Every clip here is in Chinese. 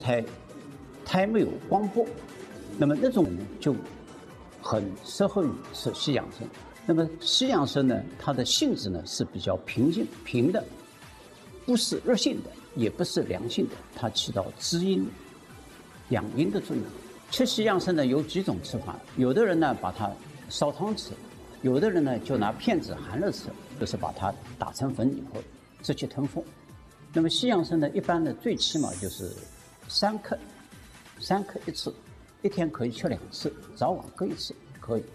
胎没有光波，那么那种呢就很适合于吃西洋参。那么西洋参呢，它的性质呢是比较平的，不是热性的，也不是凉性的，它起到滋阴养阴的作用。吃西洋参呢有几种吃法，有的人呢把它烧汤吃，有的人呢就拿片子含着吃，就是把它打成粉以后直接吞服。那么西洋参呢，一般呢最起码就是3克一次，一天可以吃2次，早晚各1次可以。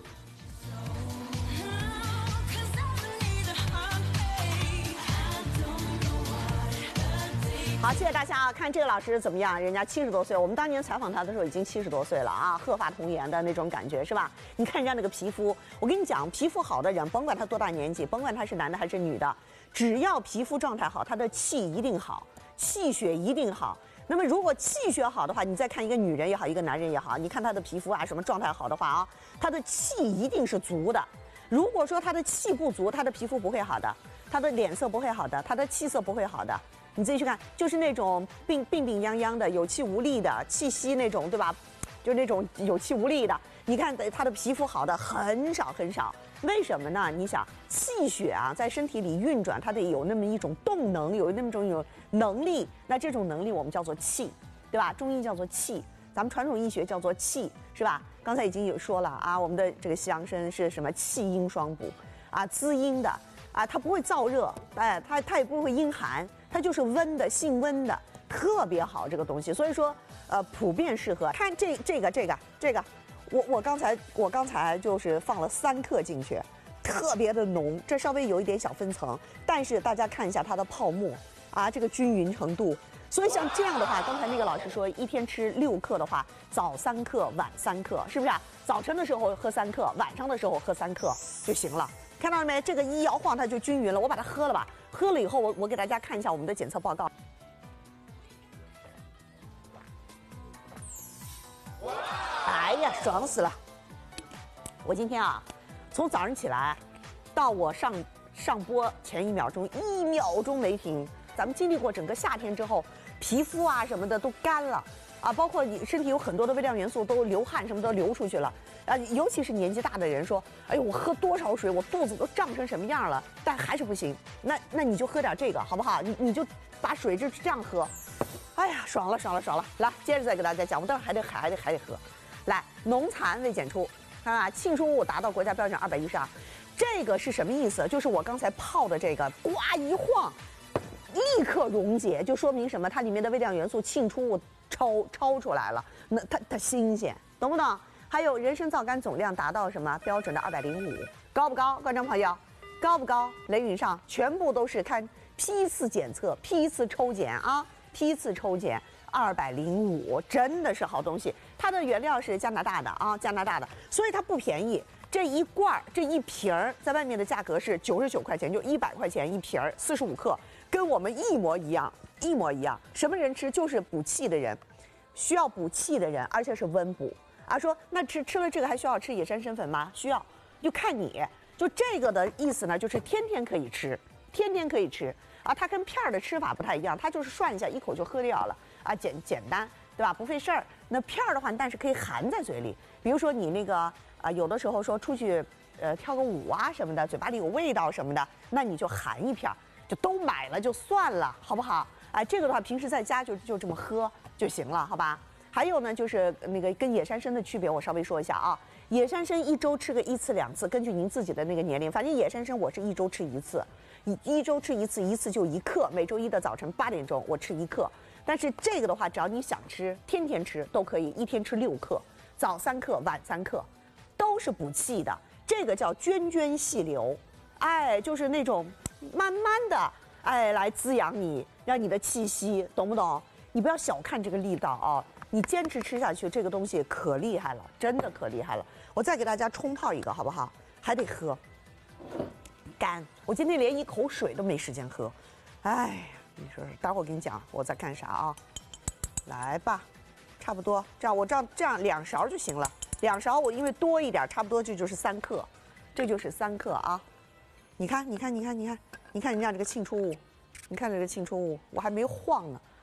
好，谢谢大家啊！看这个老师怎么样？人家70多岁，我们当年采访他的时候已经70多岁了啊，鹤发童颜的那种感觉是吧？你看人家那个皮肤，我跟你讲，皮肤好的人，甭管他多大年纪，甭管他是男的还是女的，只要皮肤状态好，他的气一定好，气血一定好。那么如果气血好的话，你再看一个女人也好，一个男人也好，你看他的皮肤啊什么状态好的话啊，他的气一定是足的。如果说他的气不足，他的皮肤不会好的，他的脸色不会好的，他的气色不会好的。你自己去看，就是那种病殃殃的、有气无力的、气息那种，对吧？就是那种有气无力的。你看他的皮肤好的很少很少，为什么呢？你想，气血啊在身体里运转，它得有那么一种动能，有那么一种能力。那这种能力我们叫做气，对吧？中医叫做气，咱们传统医学叫做气，是吧？刚才已经有说了啊，我们的这个西洋参是什么气阴双补啊，滋阴的啊，它不会燥热，哎，它也不会阴寒。它就是温的，性温的，特别好这个东西，所以说普遍适合。看这个，我刚才就是放了3克进去，特别的浓，这稍微有一点小分层，但是大家看一下它的泡沫啊，这个均匀程度。所以像这样的话，刚才那个老师说一天吃6克的话，早3克，晚3克，是不是啊？早晨的时候喝3克，晚上的时候喝3克就行了。看到了没？这个一摇晃它就均匀了。我把它喝了吧，喝了以后我给大家看一下我们的检测报告。哎呀，爽死了！我今天啊，从早上起来到我上播前1秒钟，1秒钟没停。咱们经历过整个夏天之后，皮肤啊什么的都干了啊，包括你身体有很多的微量元素都流汗什么都流出去了。尤其是年纪大的人说，哎呦，我喝多少水，我肚子都胀成什么样了，但还是不行。那你就喝点这个好不好？你就把水就这样喝。哎呀，爽了！来，接着再给大家讲，我待会儿还得喝。来，农残未检出，看啊，沁出物达到国家标准212，这个是什么意思？就是我刚才泡的这个，呱一晃，立刻溶解，就说明什么？它里面的微量元素沁出物超出来了，那它新鲜，懂不懂？还有人参皂苷总量达到什么标准的205，高不高？观众朋友，高不高？雷云上全部都是看批次检测、批次抽检啊，批次抽检205，真的是好东西。它的原料是加拿大的啊，加拿大的，所以它不便宜。这一罐这一瓶儿在外面的价格是99块钱，就100块钱一瓶儿，45克，跟我们一模一样。什么人吃？就是补气的人，需要补气的人，而且是温补。啊，说那吃了这个还需要吃野山参粉吗？需要，就看你。就这个的意思呢，就是天天可以吃啊。它跟片儿的吃法不太一样，它就是涮一下，一口就喝掉了啊，简单，对吧？不费事儿。那片儿的话，但是可以含在嘴里。比如说你那个有的时候说出去跳个舞啊什么的，嘴巴里有味道什么的，那你就含一片儿，就都买了就算了，好不好？啊，这个的话平时在家就这么喝就行了，好吧？还有呢，就是那个跟野山参的区别，我稍微说一下啊。野山参1周吃个1次2次，根据您自己的那个年龄，反正野山参我是1周吃1次，一周吃1次，1次就1克，每周一的早晨8点钟我吃1克。但是这个的话，只要你想吃，天天吃都可以，一天吃6克，早3克，晚3克，都是补气的。这个叫涓细流，哎，就是那种慢慢的哎来滋养你，让你的气息，懂不懂？你不要小看这个力道啊！你坚持吃下去，这个东西可厉害了，真的可厉害了。我再给大家冲泡一个，好不好？还得喝，干。我今天连1口水都没时间喝，哎，你说待会儿我跟你讲我在干啥啊？来吧，差不多，这样我这样2勺就行了，2勺我因为多一点，差不多这就是3克，这就是3克啊。你看人家这个沁出物，你看这个沁出物，我还没晃呢。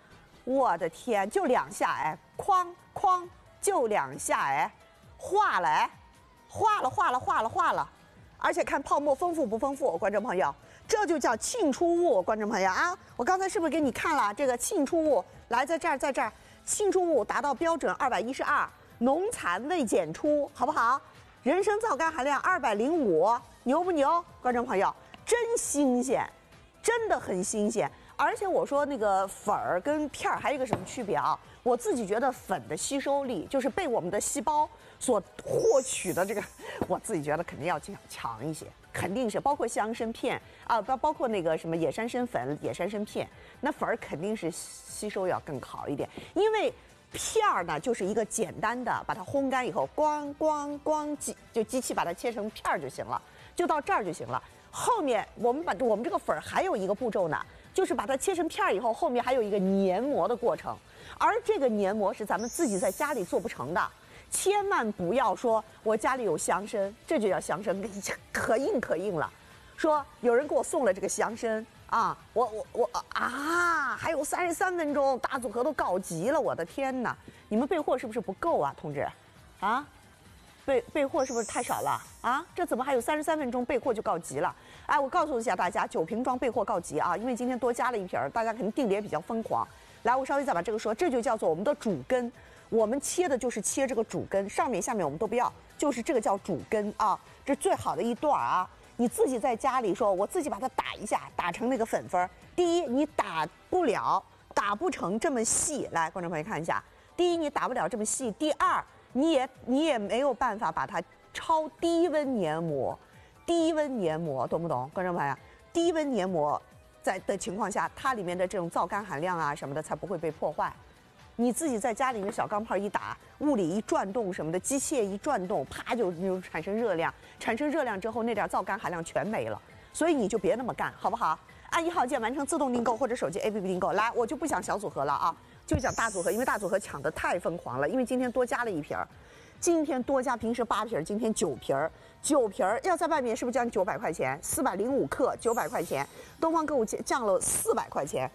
我的天，就2下哎，哐哐就2下哎，化了哎，化了，而且看泡沫丰富不丰富，观众朋友，这就叫沁出物，观众朋友啊，我刚才是不是给你看了这个沁出物？来，在这儿，沁出物达到标准212，浓残未检出，好不好？人参皂苷含量205，牛不牛？观众朋友，真新鲜，真的很新鲜。而且我说那个粉儿跟片儿还有一个什么区别啊？我自己觉得粉的吸收力，就是被我们的细胞所获取的这个，我自己觉得肯定要强一些，肯定是包括西洋参片啊，包括那个什么野山参粉、野山参片，那粉儿肯定是吸收要更好一点，因为片儿呢就是一个简单的把它烘干以后，咣机器把它切成片儿就行了，就到这儿就行了。后面我们这个粉儿还有一个步骤呢。就是把它切成片儿以后，后面还有一个研磨的过程，而这个研磨是咱们自己在家里做不成的，千万不要说我家里有西洋参，这就叫西洋参，可硬了。说有人给我送了这个西洋参啊，我还有33分钟，大组合都告急了，我的天哪！你们备货是不是不够啊，同志？啊？备货是不是太少了啊？这怎么还有33分钟备货就告急了？哎，我告诉一下大家，9瓶装备货告急啊！因为今天多加了1瓶，大家肯定订的也比较疯狂。来，我稍微再把这个说，这就叫做我们的主根。我们切的就是切这个主根，上面下面我们都不要，就是这个叫主根啊，这最好的一段啊。你自己在家里说，我自己把它打一下，打成那个粉粉。第一，你打不成这么细。来，观众朋友看一下，第一你打不了这么细，第二。你也没有办法把它超低温研磨，懂不懂，观众朋友？低温研磨的情况下，它里面的这种皂苷含量啊什么的才不会被破坏。你自己在家里的小钢炮一打，物理一转动什么的，机械一转动，啪就产生热量，产生热量之后那点皂苷含量全没了。所以你就别那么干，好不好？按1号键完成自动订购或者手机 APP 订购。来，我就不讲小组合了啊。就讲大组合，因为大组合抢得太疯狂了，因为今天多加了1瓶，今天多加平时8瓶，今天9瓶，9瓶要在外面是不是将近900块钱？405克900块钱，东方购物降了400块钱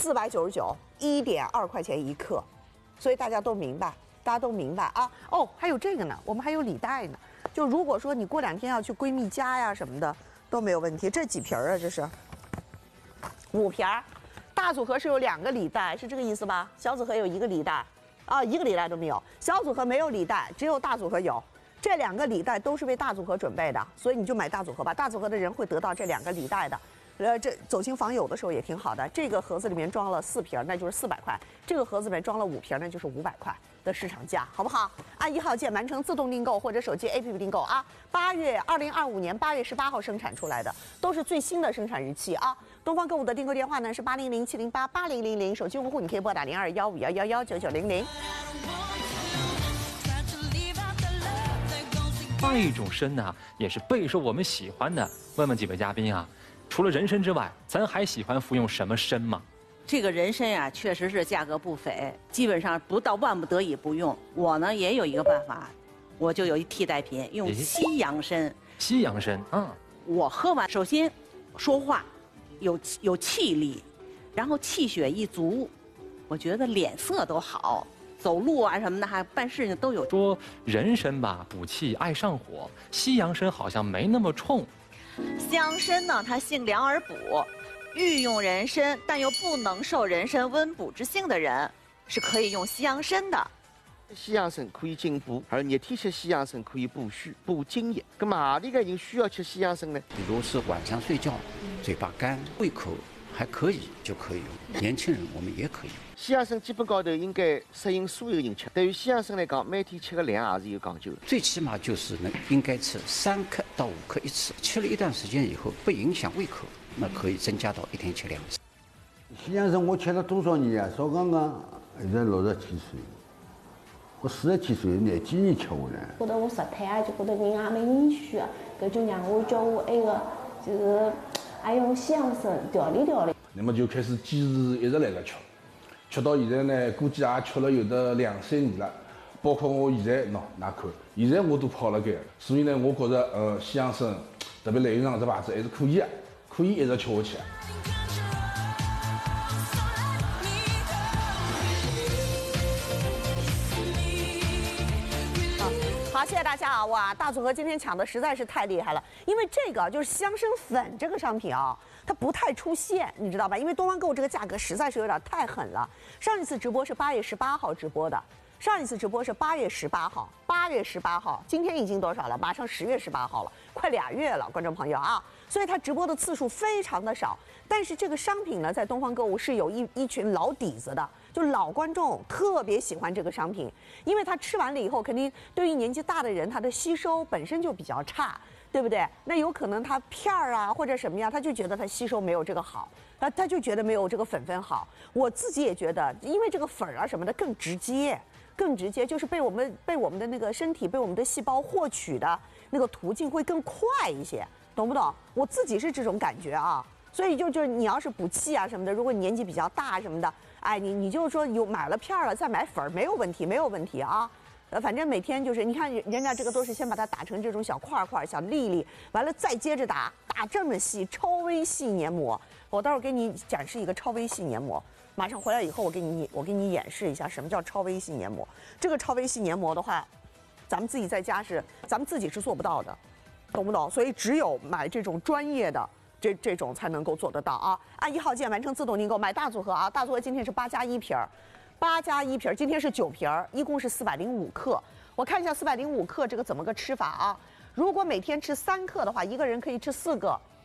，499，1.2块钱1克，所以大家都明白啊。哦，还有这个呢，我们还有礼袋呢，就如果说你过2天要去闺蜜家呀什么的都没有问题。这几瓶啊？这是5瓶。大组合是有2个礼袋，是这个意思吧？小组合有1个礼袋，啊，1个礼袋都没有。小组合没有礼袋，只有大组合有。这2个礼袋都是为大组合准备的，所以你就买大组合吧。大组合的人会得到这2个礼袋的。这走亲访友的时候也挺好的。这个盒子里面装了4瓶，那就是400块；这个盒子里面装了5瓶，那就是500块的市场价，好不好？按1号键完成自动订购或者手机 APP 订购啊。2025年8月18号生产出来的，都是最新的生产日期啊。东方购物的订购电话呢是800-708-8000，手机用户你可以拨打0215111990。 另一种参呢，也是备受我们喜欢的。问问几位嘉宾啊，除了人参之外，咱还喜欢服用什么参吗？ 这个人参呀，确实是价格不菲，基本上不到万不得已不用。我呢也有一个办法，我就有一替代品，用西洋参。 西洋参， 我喝完，首先说话有气力，然后气血一足，我觉得脸色都好，走路啊什么的，还办事情都有。 说人参吧，补气爱上火，西洋参好像没那么冲。 西洋参呢，它性凉而补，欲用人参但又不能受人参温补之性的人，是可以用西洋参的。 西洋参可以进补，而热天吃西洋参可以补虚、补津液。那么何里个人需要吃西洋参呢？ 比如是晚上睡觉，嘴巴干、胃口还可以就可以用。年轻人我们也可以用。 西洋参基本高头应该适应所有人吃。对于西洋参来讲，每天吃的量还是有讲究的。 最起码就是应该吃3克到5克一次，吃了一段时间以后不影响胃口，那可以增加到1天吃2次。 西洋参我吃了多少年啊？少刚刚现在67岁。我47岁那几年吃下来， 觉得我舌苔啊，就觉得人也没人虚啊，搿就让我叫我那个就是还用西洋参调理调理。 那么就开始坚持一直来吃，吃到现在呢，估计也吃了有的2、3年了。包括我现在喏，哪看，现在我都跑了该，所以呢，我觉着西洋参，特别来源上这牌子还是可以的，可以一直吃下去。 好，谢谢大家啊！哇，大组合今天抢的实在是太厉害了，因为这个就是香生粉这个商品啊，它不太出现，你知道吧？因为东方购物这个价格实在是有点太狠了。上一次直播是8月18号直播的，上一次直播是8月18号，8月18号，今天已经多少了？马上10月18号了，快2月了，观众朋友啊！所以它直播的次数非常的少，但是这个商品呢，在东方购物是有一群老底子的。就老观众特别喜欢这个商品，因为他吃完了以后，肯定对于年纪大的人，他的吸收本身就比较差，对不对？那有可能他片儿啊或者什么呀，他就觉得他吸收没有这个好，他就觉得没有这个粉粉好。我自己也觉得，因为这个粉啊什么的更直接，就是被我们的那个身体被我们的细胞获取的那个途径会更快一些，懂不懂？我自己是这种感觉啊。所以就是你要是补气啊什么的，如果你年纪比较大什么的，哎，你就是说买了片儿了再买粉儿没有问题啊。反正每天就是你看人家这个都是先把它打成这种小块块、小粒粒，完了再接着打这么细，超微细黏膜。我待会儿给你展示一个超微细黏膜，马上回来以后我给你演示一下什么叫超微细黏膜。这个超微细黏膜的话，咱们自己在家咱们自己是做不到的，懂不懂？所以只有买这种专业的。这种才能够做得到啊！按1号键完成自动订购，买大组合啊！大组合今天是8+1瓶，8+1瓶，今天是9瓶，一共是405克。我看一下405克这个怎么个吃法啊？如果每天吃3克的话，一个人可以吃4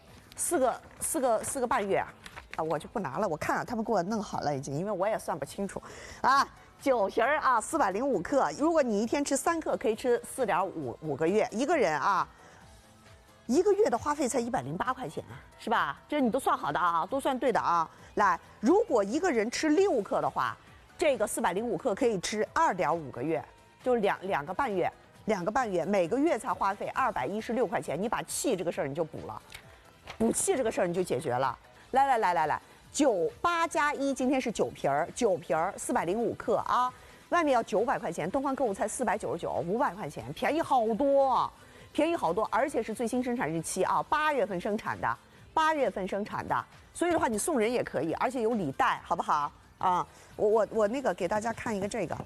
个半月啊！我就不拿了，我看啊，他们给我弄好了已经，因为我也算不清楚啊。9瓶啊，405克，如果你一天吃3克，可以吃4.5个月，一个人啊。1个月的花费才108块钱，是吧？这你都算好的啊，都算对的啊。来，如果一个人吃6克的话，这个405克可以吃2.5个月，就是两个半月，每个月才花费216块钱。你把气这个事儿你就补了，补气这个事儿你就解决了。来，8+1，今天是9瓶，405克啊，外面要900块钱，东方购物才499，500块钱，便宜好多。便宜好多，而且是最新生产日期啊，8月份生产的，所以的话你送人也可以，而且有礼袋，好不好啊？我那个给大家看一个这个，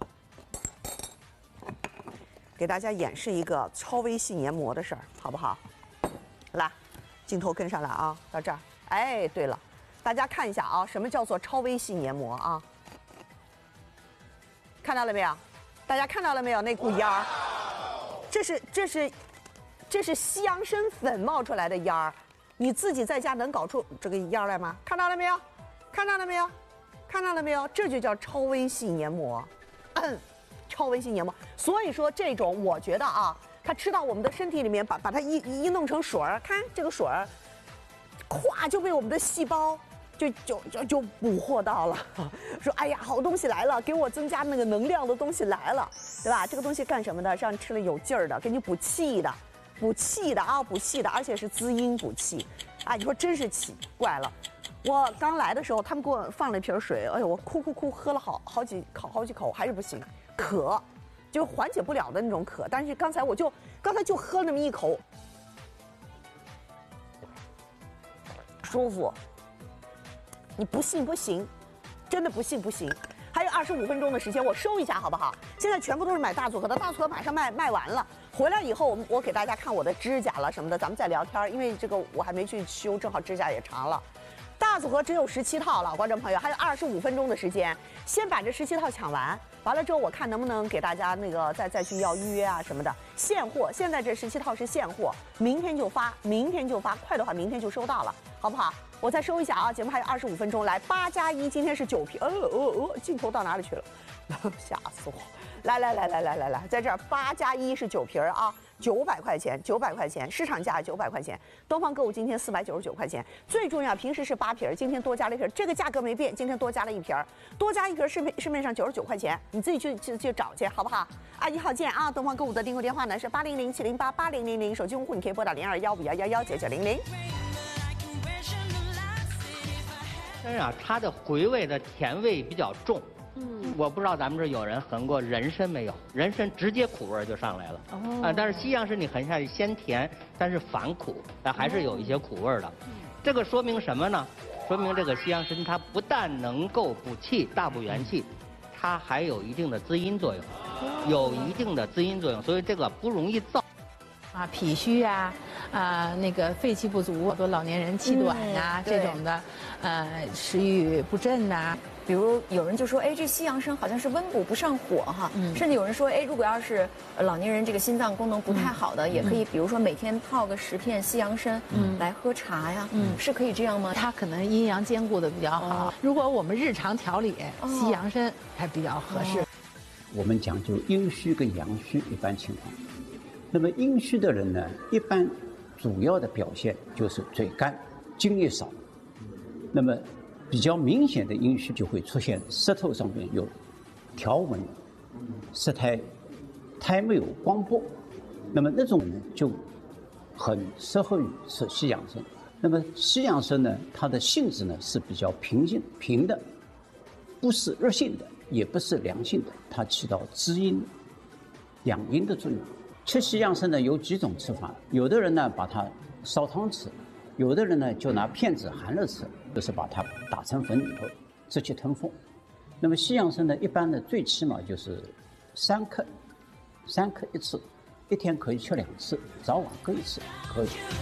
给大家演示一个超微细黏膜的事儿，好不好？来，镜头跟上来啊，到这儿，哎，对了，大家看一下啊，什么叫做超微细黏膜啊？看到了没有？大家看到了没有？那股烟儿。这是西洋参粉冒出来的烟儿，你自己在家能搞出这个烟来吗？看到了没有？这就叫超微细黏膜，超微细黏膜。所以说这种我觉得啊，它吃到我们的身体里面，把它一弄成水儿，看这个水儿，咵就被我们的细胞就捕获到了，说哎呀，好东西来了，给我增加那个能量的东西来了，对吧？这个东西干什么的？让你吃了有劲儿的，给你补气的，而且是滋阴补气，啊，你说真是奇怪了。我刚来的时候，他们给我放了一瓶水，哎呦，我哭喝了好几口，还是不行，渴，就缓解不了的那种渴。但是刚才就喝了那么一口，舒服。你不信不行，真的不信不行。还有25分钟的时间，我收一下好不好？现在全部都是买大组合的，大组合马上卖完了。回来以后，我给大家看我的指甲了什么的，咱们再聊天，因为这个我还没去修，正好指甲也长了。大组合只有17套了，观众朋友，还有25分钟的时间，先把这17套抢完。完了之后，我看能不能给大家那个再去要预约啊什么的，现货。现在这17套是现货，明天就发，快的话明天就收到了，好不好？我再收一下啊，节目还有25分钟，来8+1，今天是9瓶，镜头到哪里去了？吓死我！来，在这儿8+1是9瓶啊，900块钱，市场价900块钱，东方购物今天499块钱。最重要，平时是8瓶，今天多加了1瓶，这个价格没变，今天多加了1瓶，多加1瓶市面上99块钱，你自己去找去，好不好？按1号键啊，东方购物的订购电话呢是800-708-8000，手机用户你可以拨打0215119900。 参啊，它的回味的甜味比较重。我不知道咱们这有人横过人参没有？人参直接苦味就上来了。但是西洋参你横下去鲜甜，但是反苦，但还是有一些苦味的。这个说明什么呢？说明这个西洋参它不但能够补气、大补元气，它还有一定的滋阴作用。 有一定的滋阴作用，所以这个不容易燥。 脾虚啊，那个肺气不足，好多老年人气短呀、这种的，食欲不振呐。 比如有人就说，哎，这西洋参好像是温补不上火哈，甚至有人说，哎，如果要是老年人这个心脏功能不太好的，也可以，比如说每天泡个10片西洋参，来喝茶呀，是可以这样吗？ 它可能阴阳兼顾的比较好。如果我们日常调理，西洋参还比较合适。 我们讲究阴虚跟阳虚一般情况。那么阴虚的人呢，一般主要的表现就是嘴干、津液少。那么比较明显的阴虚就会出现舌头上面有条纹，舌苔没有光波。那么那种人就很适合于吃西洋参。那么西洋参呢，它的性质呢是比较平的，不是热性的，也不是凉性的，它起到滋阴、养阴的作用。吃西洋参呢有几种吃法，有的人呢把它烧汤吃，有的人呢就拿片子含了吃，就是把它打成粉以后直接吞服。那么西洋参呢，一般的最起码就是3克，3克1次，一天可以吃2次，早晚各1次可以。